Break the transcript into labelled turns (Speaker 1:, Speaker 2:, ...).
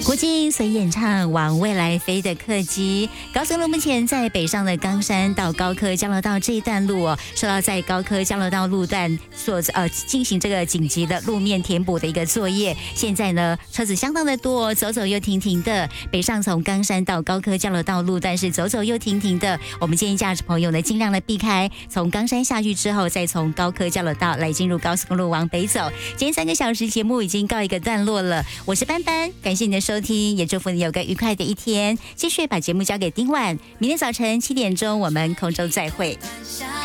Speaker 1: 国境随演唱往未来飞的客机，高速路目前在北上的冈山到高科交流道这一段路受到在高科交流道路段所进行这个紧急的路面填补的一个作业。现在呢，车子相当的多，走走又停停的。北上从冈山到高科交流道路段是走走又停停的。我们建议驾驶朋友呢，尽量的避开，从冈山下去之后，再从高科交流道来进入高速公路往北走。今天3个小时节目已经告一个段落了，我是班班，感谢你的收听，也祝福你有个愉快的一天。继续把节目交给丁婉，明天早晨7点钟我们空中再会。